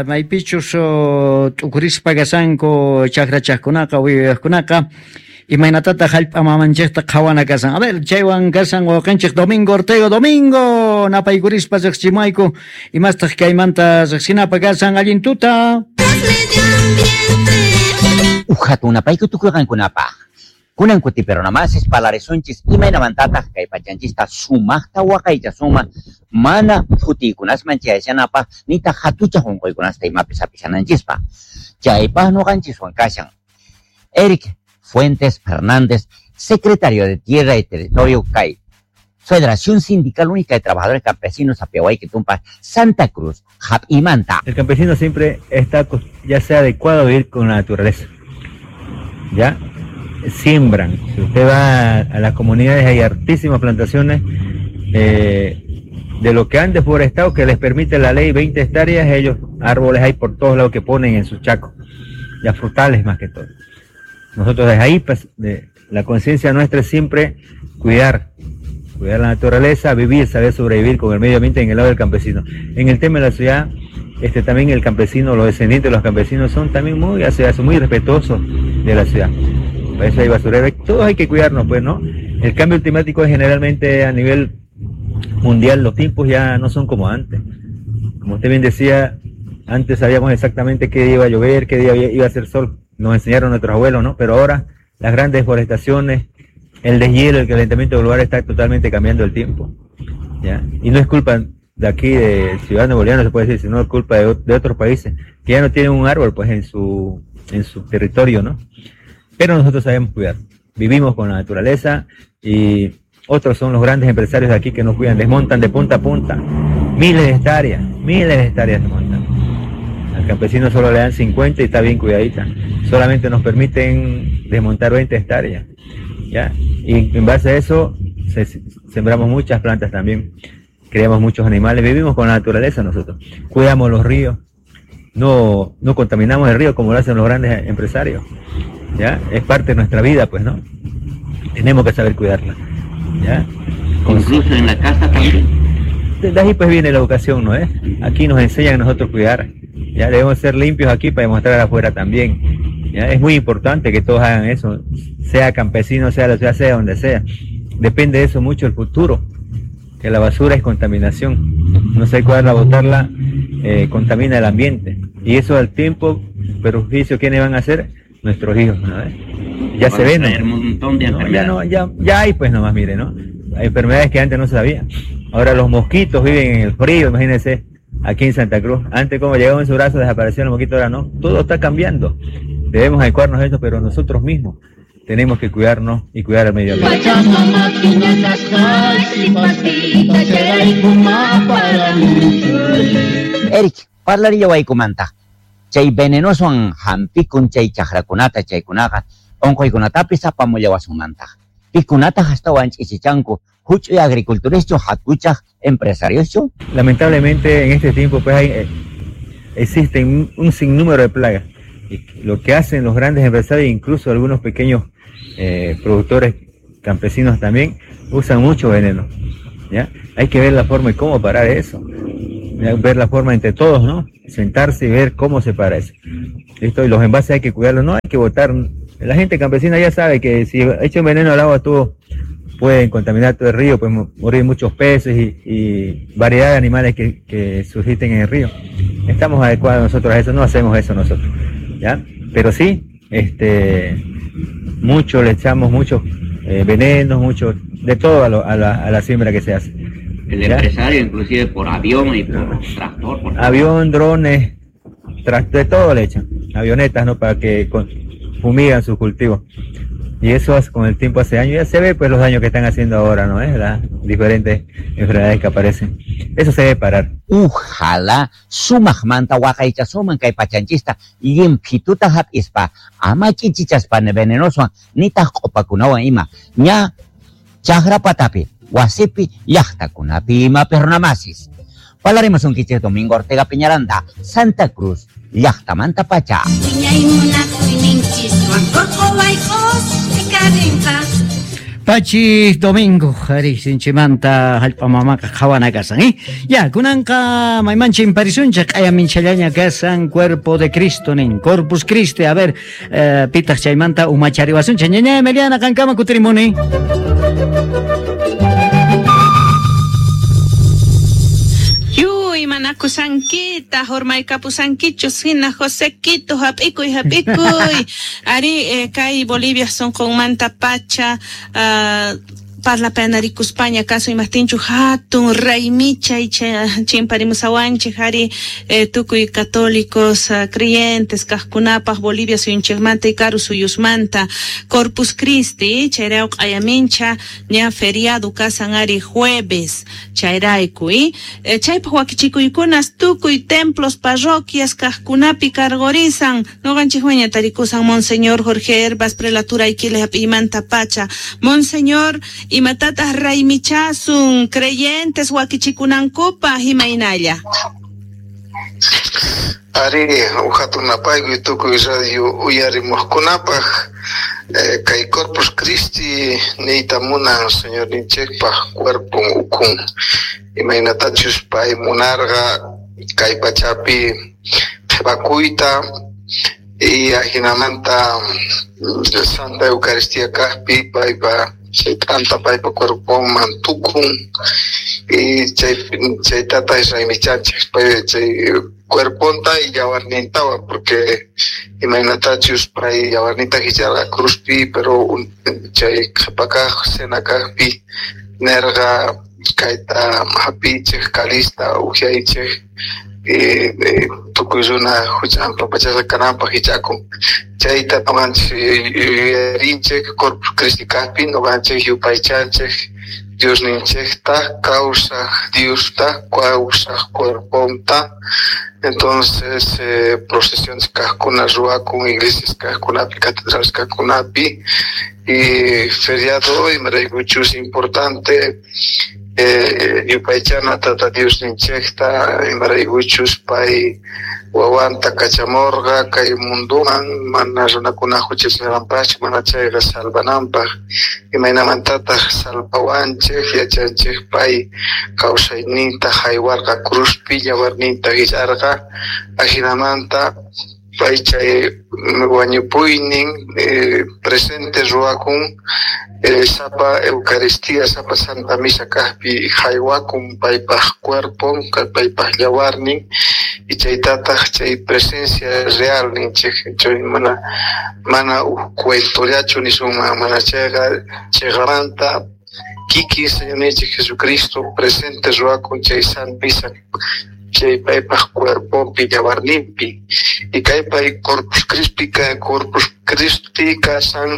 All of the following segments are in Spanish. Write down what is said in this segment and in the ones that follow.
maypichus t'ukurispa kasanku chakrachaqkunaqa wiwaqkunaqa imaynatata hallp'amamanchikta qhawana kasan. A ver, chaywan kasan wawqinchik Domingo Ortega. Domingo napaykurispa riqsimayku imastaq kaymanta riqsinapa kasan allintuta. Hatuna payku tukuqankunapaq. Kunan kutipero namasis palaresunchis imaynamantata kay pachanchista sumaqta waqaycha suma mana futiykunasman chayashanapaq nita hatucha hunquykunasta imapis apishananchikpa. Chaypaq nuqanchiswan kashan Eric Fuentes Fernández, secretario de Tierra y Territorio CAI, Federación Sindical Única de Trabajadores Campesinos Apiahuayquitumpa, Santa Cruz, Japimanta. El campesino siempre está ya sea adecuado a vivir con la naturaleza. ¿Ya? Siembran. Si usted va a las comunidades hay hartísimas plantaciones de lo que han deforestado que les permite la ley 20 hectáreas, ellos árboles hay por todos lados que ponen en sus chacos, ya frutales más que todo. Nosotros desde ahí, pues, la conciencia nuestra es siempre cuidar la naturaleza, vivir, saber sobrevivir con el medio ambiente en el lado del campesino. En el tema de la ciudad, también el campesino, los descendientes de los campesinos son también muy respetuosos de la ciudad. Por eso hay basurero, todos hay que cuidarnos, pues, ¿no? El cambio climático es generalmente a nivel mundial, los tiempos ya no son como antes. Como usted bien decía, antes sabíamos exactamente qué día iba a llover, qué día iba a hacer sol. Nos enseñaron nuestros abuelos, ¿no? Pero ahora las grandes deforestaciones, el deshielo, el calentamiento global está totalmente cambiando el tiempo, ¿ya? Y no es culpa de aquí, de ciudadanos bolivianos, se puede decir, sino es culpa de otros países que ya no tienen un árbol, pues, en su territorio, ¿no? Pero nosotros sabemos cuidar. Vivimos con la naturaleza y otros son los grandes empresarios de aquí que nos cuidan, desmontan de punta a punta. Miles de hectáreas desmontan. Al campesino solo le dan 50 y está bien cuidadita. Solamente nos permiten desmontar 20 hectáreas. ¿Ya? Y en base a eso sembramos muchas plantas también. Creamos muchos animales. Vivimos con la naturaleza nosotros. Cuidamos los ríos. No contaminamos el río como lo hacen los grandes empresarios. ¿Ya? Es parte de nuestra vida, pues, ¿no? Tenemos que saber cuidarla. ¿Ya? Incluso en la casa también. De ahí pues viene la educación, ¿no es? Aquí nos enseñan a nosotros cuidar. Ya debemos ser limpios aquí para demostrar afuera también. ¿Ya? Es muy importante que todos hagan eso, sea campesino, sea la ciudad, sea donde sea. Depende de eso mucho el futuro, que la basura es contaminación. No sé cuál botarla contamina el ambiente. Y eso al tiempo, perjuicio, ¿quiénes van a hacer? Nuestros hijos, ¿no? Ya se ven, ¿no? Un montón de enfermedades. Ya hay pues nomás, mire, ¿no? Hay enfermedades que antes no se sabían. Ahora los mosquitos viven en el frío, imagínense, aquí en Santa Cruz. Antes como llegaban en su brazo desaparecían los mosquitos, ahora no. Todo está cambiando. Debemos adecuarnos a eso, pero nosotros mismos tenemos que cuidarnos y cuidar al medio ambiente. Eric, parlaría waykumanta. Chay venenoson hampikun chay chaqrakunata chaykunaqa onquykunatapis apamullawasunmanta. Pikunata hastawan ch'isichanku huch'uy agricultureschu hatuchaq empresarioschu. Lamentablemente en este tiempo pues existen un sinnúmero de plagas. Y lo que hacen los grandes empresarios, incluso algunos pequeños productores campesinos también, usan mucho veneno. ¿Ya? Hay que ver la forma y cómo parar eso. Ver la forma entre todos, ¿no? Sentarse y ver cómo se para eso. Listo, y los envases hay que cuidarlos, no hay que botar. La gente campesina ya sabe que si echan veneno al agua, todo pueden contaminar todo el río, pueden morir muchos peces y variedad de animales que subsisten en el río. Estamos adecuados nosotros a eso, no hacemos eso nosotros, ¿ya? Pero sí, mucho le echamos muchos venenos, mucho de todo a la siembra que se hace. El empresario, inclusive por avión y por tractor. Avión, drones, de todo le echan. Avionetas, ¿no? Para que fumigan sus cultivos. Y eso con el tiempo hace años. Ya se ve pues los daños que están haciendo ahora, ¿no? Las diferentes enfermedades que aparecen. Eso se debe parar. Ojalá sumaqmanta waqaycha suman kay pachanchista limpituta hap'ispa ama chichichaspa venenoso nitaq q'upakunawan ima ña chaqrapatapi wasipi llaqtakunapi ima pernamasis. Hablaremos un quiche Domingo Ortega Peñaranda, Santa Cruz, llaqtamanta pacha. Pachi domingo, Jari, Sinchimanta, Halpamamaca, Javana Casan, Ya, Kunanka, Maimanchi en Parisuncha, Kaya Minchalaña Casan, Cuerpo de Cristo, Nin, Corpus Christi, a ver, Pita Chaimanta, Umachari Basuncha, Ñaña, Meliana, Cancama, Cutrimoni. Manakusankita, Hormaykapusankichus, Hina Josequito, Japikuy, Ari, Kai Bolivia son con Manta Pacha, Parla Penariku España, caso y Martinchu Hatun, Rey Micha y Chimparimusawanchi, Hari, Tucuy católicos, creyentes, Cascunapas, Bolivia, Suyunchegmanta y Caru Suyusmanta, Corpus Christi, Chairauk Ayamincha, Nya feriado, Casan Ari jueves, Chairaikui, Chaipahuakichikuykunas, Tucuy, templos, parroquias, Cascunapi, Cargorizan, no ganchijueña Tarikusan, Monseñor Jorge Herbas, prelatura Iquiles, Imanta Pacha, Monseñor, y matatas raimichasun, creyentes, huaquichicunancopa, Jimainaya. Ari, ujatunapaygu y tukuy radio uyarimos kunapaj, kay Corpus Christi, neitamunan, señor Ninchekpa, cuerpo ukun, imainatachus pay munarga, kay pachapi, vacuita, y ajinamanta, Santa Eucaristía Caspi, paypa, Tanta paipa cuerpo mantukun y chay tata israimichaches chay cuerponta y yavarnintawa porque imaginatachus pay yavarnita hichala cruzpi pero chay kapaka senakaspi nerga kaita hapiche kalista ujiaiche tukuzuna huchan papachasa kanampa hichakun chayta noganchik rinchik Corpus Christi kaspi noganchik yupaychanchik Dios ninchikta causa Diosta causa cuerponta. Entonces procesiones kascuna ruakun iglesias kaskunapi catedrales kaskunapi y feriado y maraykuchus importante yupaychana tata Dios ninchekta imaraykuchus pay wawanta kachamorga kay munduman mana runakunaqa huchasinamanpaq mana chayqa salvananpaq imaynamantataq salpawanchik yachanchik pay kawsayniyta haywarqa cruzpi yawarniyta hillarqa ajinamanta pay chay wañupuynin presente ruwakun sapa Eucaristía, sapa Santa Misa kaspi haywakun paypaq cuerpon paypaq yawarnin y chaytataq chay presencia real ninchik chay mana cuentollachu nisuma mana chayqamanta kiki Señorninchik Jesucristo presente ruwakun chay Santa Misa chay paypaq cuerpopi yawarninpi y kay pay Corpus Christi kasan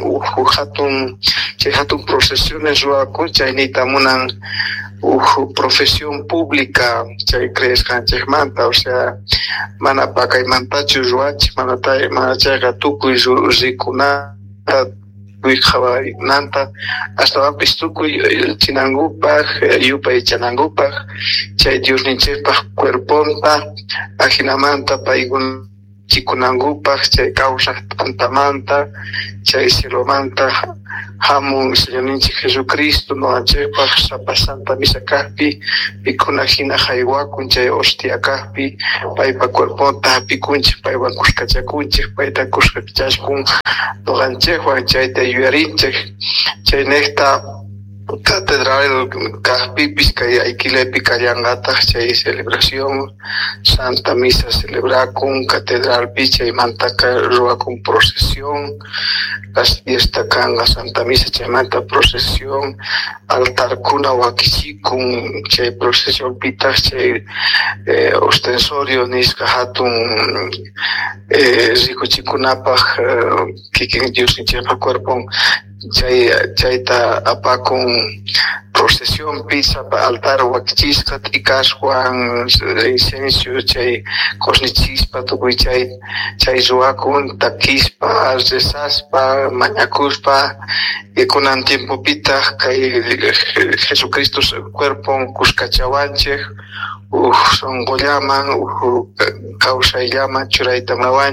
hatun procesiones ruwakun chaynitamunan profesión pública chay creesqanchikmanta o sea mana pakaymantachu ruwanchik mana chayqa tukuy rikunata nanta hasta vapis tukuy chinangupaj yupay chanangupaj chay Dios ninchikpaj cuerponta ajinamanta paygun chikunangupaj chay kawsaq t'antamanta chay cielomanta hamun Señor ninchik Jesucristo noqanchikpaj sapa Santa Misa kaspi pikuna hina haywakun chay hostia kaspi paypa cuerponta hapikunchik paywan kushkachakunchik payta kushkachashkun noqanchikwan chayta yuyarinchik chay nekta catedral kaspipis kay aykilepi kallanqataq chay celebración Santa Misa celebrakun catedralpi chaymantaka ruwakun procesión las fiesta kanqa Santa Misa chaymanta procesión altarkuna wakichikun chay procesionpitaq chay ostensorio nisqa hatun rikuchikunapaq kikin Dios ninchikpa cuerpon chayta apakun procesión pisa altar wakichisqa t'ikaswan incencio chay qusnichispa tukuy chay ruwakun takispa rezaspa mañakuspa kunan tiempopitaq kay Jesucristo cuerpon kushkachawanchik songollaman kawsayllaman churayta mawanchik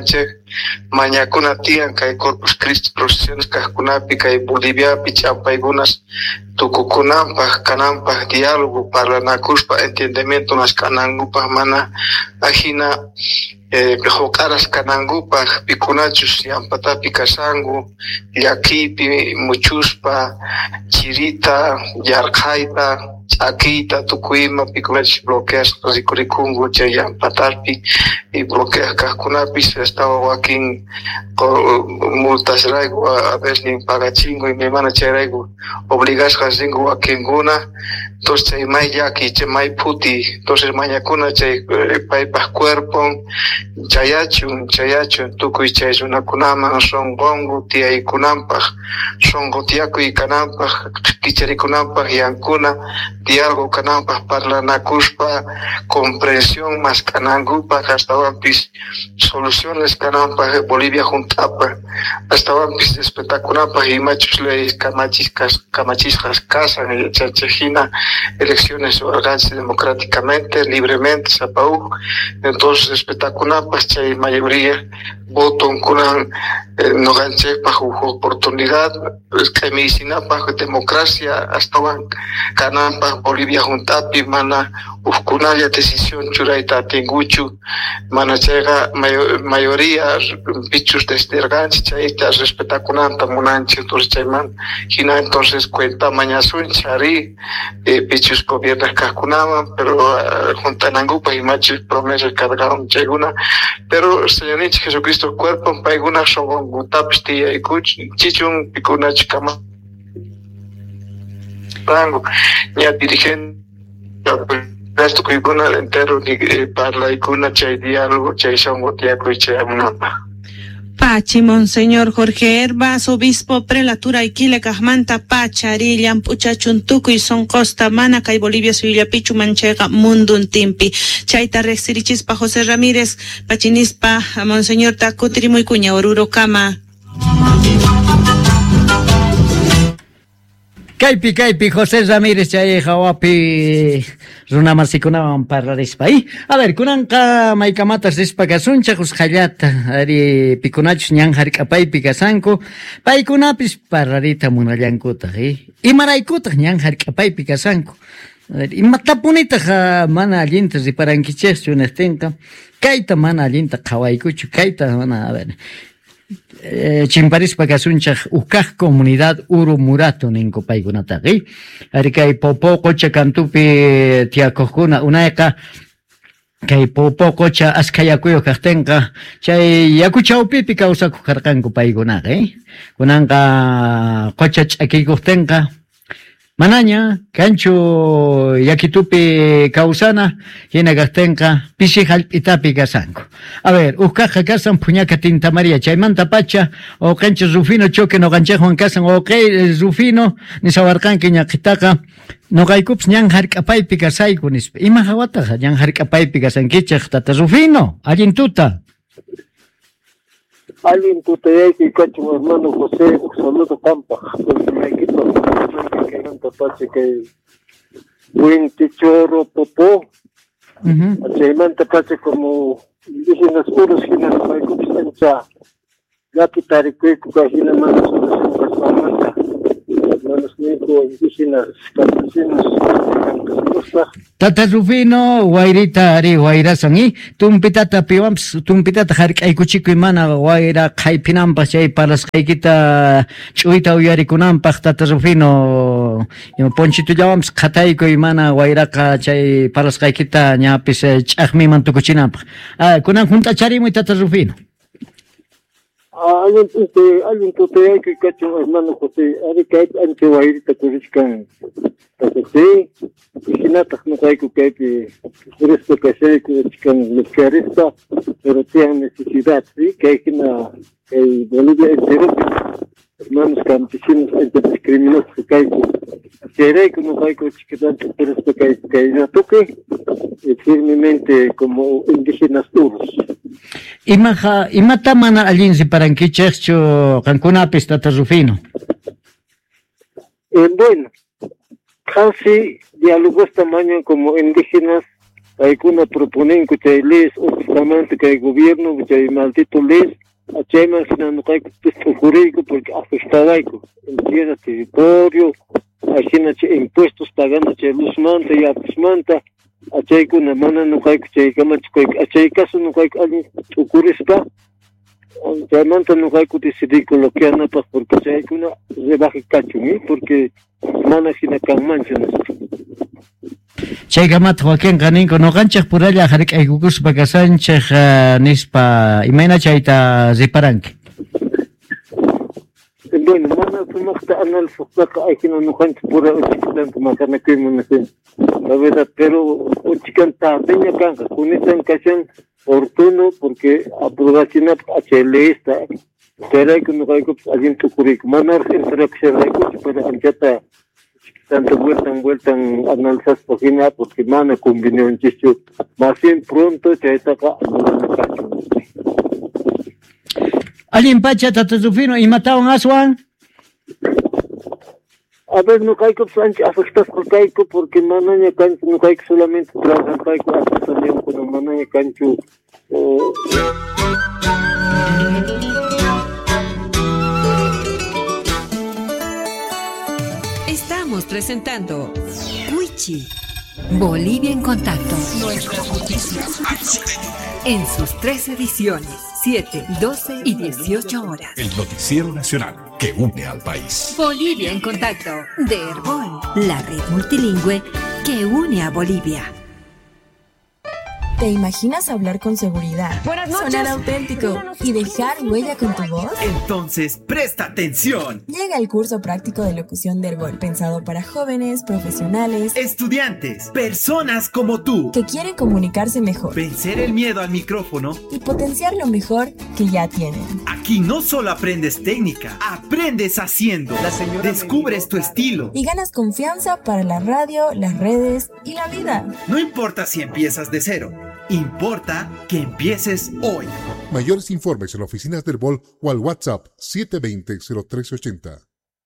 mañakuna tiyan kay Corpus Christi procesiones kajkunapi kay Boliviapi champaykunas tukukunanpaj kananpaj diálogo parlanakuspa entendimiento nas kanankupas mana ajina hokaras kanankupas pikunachus yampatapi kasangu llakipi muchuspa chirita yarqayta ch'akiyta tukuyma pikunachus bloqueas rikurikunku chay yampatarpi y bloqueas kajkunapis estaba wakin multas rayku a veces nin pagachingu y mana chayrayku obligasqa rinku wakinkuna entonces chay may llaki chay may phuti entonces mañakuna chay paypaq cuerpon chayachun tukuy chay runakunaman sonqonku tiyaykunanpaq sonqo tiyakuy kananpaq kicharikunanpaq yankuna diálogo kananpaq parlanakuspa comprensión mas kanankupaq hastawanpis soluciones kananpaq Bolivia juntapa hastawanpis espectakunapaq imachus leyes kamachisqas kasan y chachajina elecciones organizadas democráticamente libremente sapau entonces espectakunapaq chay mayoría voton kunan no ganchepaq oportunidad kaymisinapaq democracia hastawan kananpaq Bolivia juntapi mana ufkunalla decisión churayta atinkuchu mana chayqa mayoría pichus desderganchik chayta respetakunanta munanchik entonces chayman hina entonces cuenta mañasunchik ari pichus gobiernos kajkunaman pero juntanankupa imachus promesas cargaron chaykuna pero señorninchik Jesucristo cuerpo paykuna sonqonkuntapis tiyaykuchik chichun pikunachik kama rango ña dirigente esto que kuna entero ni parlaykuna chay diálogo chay songo tiyakuy chay amunapa Pachi, Monseñor Jorge Herbas, obispo prelatura Iquile Cajmanta Pachari, Llampucha Chuntuco y Son Costa Mana, Cay Bolivia, Sevilla Pichu Manchega, Mundun Timpi, Chaita Rexirichispa José Ramírez, Pachinispa, Monseñor Tacutri muy Cuña, Oruro Cama. Kaypi, José Ramírez, chay hawapi, runamarsikuna parlarispa. A ver, kunanka maikamatas rispa kasuncha, juskallata, ari pikunachus ñanjarkapaypi kasanku, paykunapis parlarita munallankuta, imaraykuta ñanjarkapaypi kasanku. Imatapunita mana allinta riparankicheschu nestinka, kayta mana allinta qhawaykuchu, kayta mana, a ver. Chimparispa kasunchaq ukaq comunidad Uru Murato ninku paykunataqi ari kay Popo Qocha kantupi tiyakuqkuna unayqa kay Popo Qocha askha yakuyuq kaqtinqa chay yakuchawpipi kawsakuq karqanku paykunaqi kunanqa Qocha ch'akikuqtinqa manaña kanchu yakitupi kawsana hina kaqtinqa pishi hallp'itapi kasanku. A ver, uqaqqa kasan Puñaca Tinta María chaymanta pacha o kanchu Rufino Choque noqanchikwan kasan o kay Rufino nisawarqanki ñaqitaqa noqaykupas ñanjark'apaypi kasayku nispa. Ima hawataqa ñanjark'apaypi kasankichaq tata Rufino, allin tuta. Alguien tutayayki kachu hermano José, saludo pampa, maikito, que canta pache que buen tichoro popó, manta pache como indígenas puros, gina no hay constancia, ya pitaricueco, cajina manos, manta, hermanos indígenas, campesinos, Tata Rufino, Guairita, Ari, Guairasangi, Tumpitata Piwams, Tumpitata Harikaykuchiku Mana, Guaira, Kaipinampa, Chay, Paraskaikita, Chuita, Uyarikunampa, Tata Rufino, Ponchito Yawams, Kataiko Imana, Guairaka, Chay, Paraskaikita, Nyapis, Chahmi Mantukuchinampa. Kunan Junta Charimo, Tata Rufino. Alguien tutayayki kachu hermano José, Ari Kaip, Anche Guairita, Kuriskan. Sí, Chinata no hay que esto que se con los carista, pero tienen necesidad, sí, que hay que Bolivia entero, hermanos campesinos, gente discriminados que hay que no hay que chiquitar, pero esto que hay toque firmemente como indígenas duros. Imata mana alguien si para que checho Cancuna pista Rufino. Bueno. Casi diálogos tamaño como indígenas, hay una proponen que hay leyes, oficialmente que hay gobierno, que hay maldito leyes, achayman hina kayku tukuriyku porque afectadayku en tierra territorio ashina chay impuestos pagando chay luzmanta y apusmanta achaykuna mana nuqayku chaykamachu kayku achaykasu nuqayku allin tukurispa chaymanta nuqayku decidiyku bloqueanapaq porque chaykuna rebaje kachun porque mana hina kanmanchu nispa. Chaykamata Joaquín Caninco noqanchik puralla hark'aykukuspa kasanchik nispa imayna chayta riparanki. Bueno, mana sumaqta analizaqtaqa aykina nuqanchik pura uchikitanta maqanakuymunasi. La verdad, pero uchikanta peña kanqa kunitan kashan oportuno porque aprobacionap HLista terayku nuqaykupas allin tukuriyku mana interaccionaykuchu pero anchata tanto vueltan analizaspa hina porque mana convenionchichu más bien pronto chaytaqa analizaspa. Allin pacha tatatufino imatawan aswan? A ver, nuqaykupas ancha afectasqa kayku porque manaña kanchu nuqayku solamente trabajanpayku afectación kuno manaña kanchu Estamos presentando Cuichi, Bolivia en Contacto. Nuestras noticias en sus 3 ediciones, 7, 12 y 18 horas. El noticiero nacional que une al país. Bolivia en Contacto, de Herbol, la red multilingüe que une a Bolivia. ¿Te imaginas hablar con seguridad, sonar auténtico y dejar huella con tu voz? Entonces, presta atención. Llega el curso práctico de locución de Herbol, pensado para jóvenes, profesionales, estudiantes, personas como tú, que quieren comunicarse mejor, vencer el miedo al micrófono y potenciar lo mejor que ya tienen. Aquí no solo aprendes técnica, aprendes haciendo. Descubres tu estilo y ganas confianza para la radio, las redes y la vida. No importa si empiezas de cero. Importa que empieces hoy. Mayores informes en oficinas del Herbol o al WhatsApp 720-0380.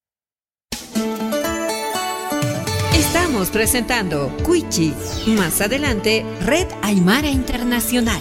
Estamos presentando Cuichi. Más adelante, Red Aymara Internacional.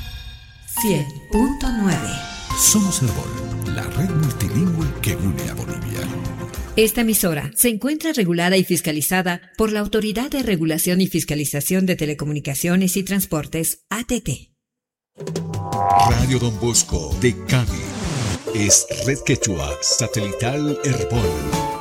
100.9. Somos Herbol, la red multilingüe que une a Bolivia. Esta emisora se encuentra regulada y fiscalizada por la Autoridad de Regulación y Fiscalización de Telecomunicaciones y Transportes, ATT. Radio Don Bosco de Cali es Red Quechua Satelital Herbol.